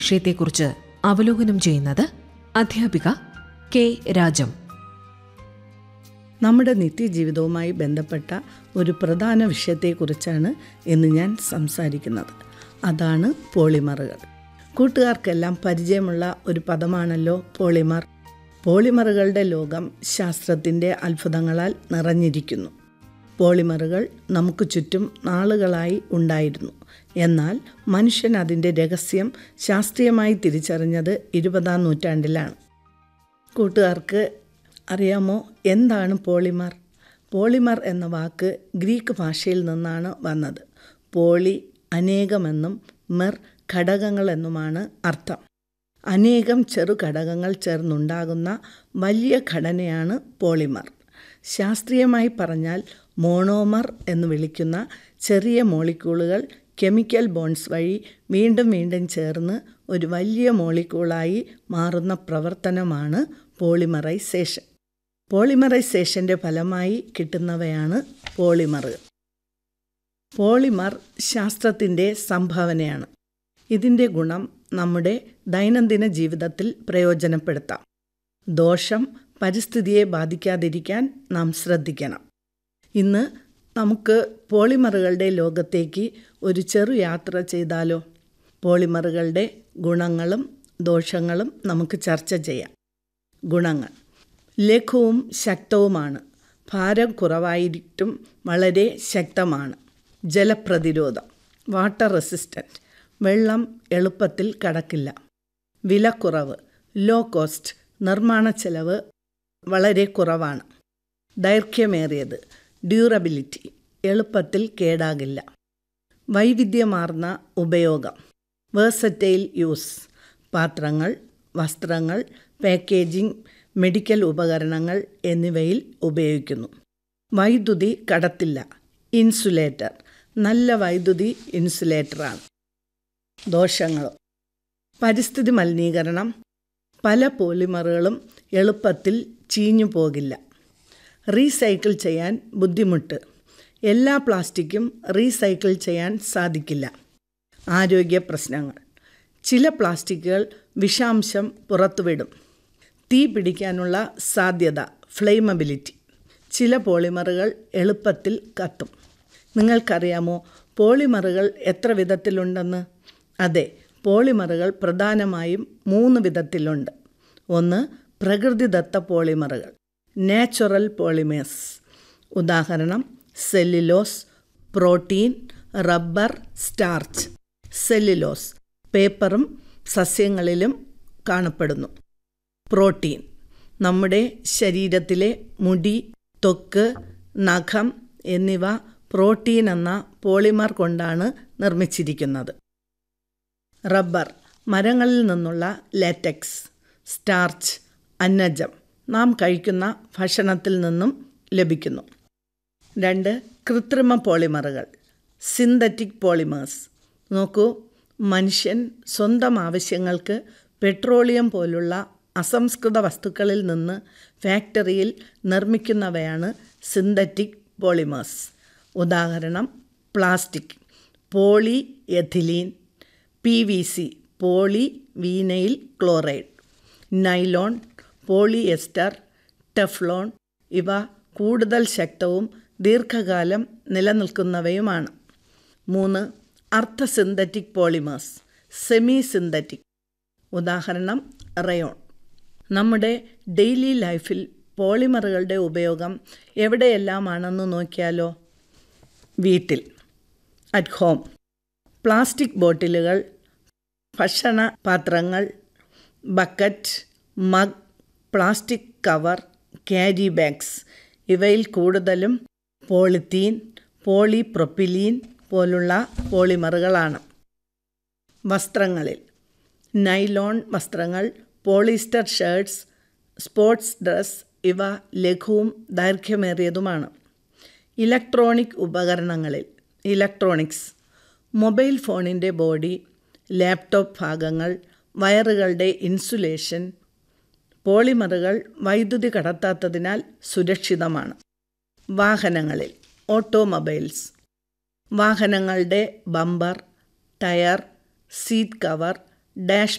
വിഷയത്തെക്കുറിച്ച് അവലോകനം ചെയ്യുന്നത് അധ്യാപിക കെ രാജം. നമ്മുടെ നിത്യജീവിതവുമായി ബന്ധപ്പെട്ട ഒരു പ്രധാന വിഷയത്തെക്കുറിച്ചാണ് ഇന്ന് ഞാൻ സംസാരിക്കുന്നത്. അതാണ് പോളിമറുകൾ. കൂട്ടുകാർക്കെല്ലാം പരിചയമുള്ള ഒരു പദമാണല്ലോ പോളിമർ. പോളിമറുകളുടെ ലോകം ശാസ്ത്രത്തിൻ്റെ അത്ഭുതങ്ങളാൽ നിറഞ്ഞിരിക്കുന്നു. പോളിമറുകൾ നമുക്ക് ചുറ്റും നാളുകളായി ഉണ്ടായിരുന്നു. എന്നാൽ മനുഷ്യൻ അതിൻ്റെ രഹസ്യം ശാസ്ത്രീയമായി തിരിച്ചറിഞ്ഞത് 20-ാം നൂറ്റാണ്ടിലാണ്. കൂട്ടുകാർക്ക് അറിയാമോ എന്താണ് പോളിമർ? പോളിമർ എന്ന വാക്ക് ഗ്രീക്ക് ഭാഷയിൽ നിന്നാണ് വന്നത്. പോളി അനേകമെന്നും മെർ ഘടകങ്ങളെന്നുമാണ് അർത്ഥം. അനേകം ചെറു ഘടകങ്ങൾ ചേർന്നുണ്ടാകുന്ന വലിയ ഘടനയാണ് പോളിമർ. ശാസ്ത്രീയമായി പറഞ്ഞാൽ മോണോമർ എന്ന് വിളിക്കുന്ന ചെറിയ മോളിക്യൂളുകൾ കെമിക്കൽ ബോണ്ട്സ് വഴി വീണ്ടും വീണ്ടും ചേർന്ന് ഒരു വലിയ മോളിക്യൂളായി മാറുന്ന പ്രവർത്തനമാണ് പോളിമറൈസേഷൻ. പോളിമറൈസേഷൻ്റെ ഫലമായി കിട്ടുന്നവയാണ് പോളിമറുകൾ. പോളിമർ ശാസ്ത്രത്തിൻ്റെ സംഭാവനയാണ്. ഇതിൻ്റെ ഗുണം നമ്മുടെ ദൈനംദിന ജീവിതത്തിൽ പ്രയോജനപ്പെടുത്താം. ദോഷം പരിസ്ഥിതിയെ ബാധിക്കാതിരിക്കാൻ നാം ശ്രദ്ധിക്കണം. ഇന്ന് നമുക്ക് പോളിമറുകളുടെ ലോകത്തേക്ക് ഒരു ചെറു യാത്ര ചെയ്താലോ? പോളിമറുകളുടെ ഗുണങ്ങളും ദോഷങ്ങളും നമുക്ക് ചർച്ച ചെയ്യാം. ഗുണങ്ങൾ: ലഘുവും ശക്തവുമാണ്. ഭാരം കുറവായിട്ടും വളരെ ശക്തമാണ്. ജലപ്രതിരോധം, വാട്ടർ റെസിസ്റ്റൻറ്റ്, വെള്ളം എളുപ്പത്തിൽ കടക്കില്ല. വിലക്കുറവ്, ലോ കോസ്റ്റ്, നിർമ്മാണ ചെലവ് വളരെ കുറവാണ്. ദൈർഘ്യമേറിയത്, ഡ്യൂറബിലിറ്റി, എളുപ്പത്തിൽ കേടാകില്ല. വൈവിധ്യമാർന്ന ഉപയോഗം, വേഴ്സറ്റൈൽ യൂസ്, പാത്രങ്ങൾ, വസ്ത്രങ്ങൾ, പാക്കേജിംഗ്, മെഡിക്കൽ ഉപകരണങ്ങൾ എന്നിവയിൽ ഉപയോഗിക്കുന്നു. വൈദ്യുതി കടത്തില്ല. ഇൻസുലേറ്റർ, നല്ല വൈദ്യുതി ഇൻസുലേറ്ററാണ്. ദോഷങ്ങൾ: പരിസ്ഥിതി മലിനീകരണം, പല പോളിമറുകളും എളുപ്പത്തിൽ ചീഞ്ഞു പോകില്ല. റീസൈക്കിൾ ചെയ്യാൻ ബുദ്ധിമുട്ട്, എല്ലാ പ്ലാസ്റ്റിക്കും റീസൈക്കിൾ ചെയ്യാൻ സാധിക്കില്ല. ആരോഗ്യ പ്രശ്നങ്ങൾ: ചില പ്ലാസ്റ്റിക്കുകൾ വിഷാംശം പുറത്തുവിടും. തീ പിടിക്കാനുള്ള സാധ്യത, ഫ്ലെയിമബിലിറ്റി, ചില പോളിമറുകൾ എളുപ്പത്തിൽ കത്തും. നിങ്ങൾക്കറിയാമോ പോളിമറുകൾ എത്ര വിധത്തിലുണ്ടെന്ന്? അതെ, പോളിമറുകൾ പ്രധാനമായും 3 വിധത്തിലുണ്ട്. ഒന്ന്, പ്രകൃതിദത്ത പോളിമറുകൾ, നാച്ചുറൽ പോളിമേഴ്സ്. ഉദാഹരണം: cellulose, protein, rubber, starch. Cellulose പേപ്പറും സസ്യങ്ങളിലും കാണപ്പെടുന്നു. പ്രോട്ടീൻ നമ്മുടെ ശരീരത്തിലെ മുടി, ത്വക്ക്, നഖം എന്നിവ പ്രോട്ടീൻ എന്ന പോളിമർ കൊണ്ടാണ് നിർമ്മിച്ചിരിക്കുന്നത്. റബ്ബർ മരങ്ങളിൽ നിന്നുള്ള ലാറ്റക്സ്. സ്റ്റാർച്ച് അന്നജം നാം കഴിക്കുന്ന ഭക്ഷണത്തിൽ നിന്നും ലഭിക്കുന്നു. 2, കൃത്രിമ പോളിമറുകൾ, സിന്തറ്റിക് പോളിമേഴ്സ്. നോക്കൂ, മനുഷ്യൻ സ്വന്തം ആവശ്യങ്ങൾക്ക് പെട്രോളിയം പോലുള്ള അസംസ്കൃത വസ്തുക്കളിൽ നിന്ന് ഫാക്ടറിയിൽ നിർമ്മിക്കുന്നവയാണ് സിന്തറ്റിക് പോളിമേഴ്സ്. ഉദാഹരണം: plastic, poly ethylene. PVC, poly vinyl chloride. Nylon, polyester, Teflon. ഇവ കൂടുതൽ ശക്തവും ദീർഘകാലം നിലനിൽക്കുന്നവയുമാണ്. 3, അർദ്ധ സിന്തറ്റിക് പോളിമേഴ്സ്, സെമി സിന്തറ്റിക്. ഉദാഹരണം: റയോൺ. നമ്മുടെ ഡെയിലി ലൈഫിൽ പോളിമറുകളുടെ ഉപയോഗം എവിടെയെല്ലാമാണെന്ന് നോക്കിയാലോ? വീട്ടിൽ, അറ്റ് ഹോം. പ്ലാസ്റ്റിക് ബോട്ടിലുകൾ, ഭക്ഷണ പാത്രങ്ങൾ, bucket, mug, plastic cover, carry bags. ഇവയിൽ കൂടുതലും പോളിത്തീൻ, പോളിപ്രൊപ്പിലീൻ പോലുള്ള പോളിമറുകളാണ്. വസ്ത്രങ്ങളിൽ നൈലോൺ വസ്ത്രങ്ങൾ, പോളിസ്റ്റർ ഷർട്ട്സ്, സ്പോർട്സ് ഡ്രസ്. ഇവ ലഘുവും ദൈർഘ്യമേറിയതുമാണ്. ഇലക്ട്രോണിക് ഉപകരണങ്ങളിൽ ഇലക്ട്രോണിക്സ്, മൊബൈൽ ഫോണിൻ്റെ ബോഡി, ലാപ്ടോപ്പ് ഭാഗങ്ങൾ, വയറുകളുടെ ഇൻസുലേഷൻ. പോളിമറുകൾ വൈദ്യുതി കടത്താത്തതിനാൽ സുരക്ഷിതമാണ്. വാഹനങ്ങളിൽ ഓട്ടോമൊബൈൽസ്, വാഹനങ്ങളുടെ bumper, tyre, seat cover, dash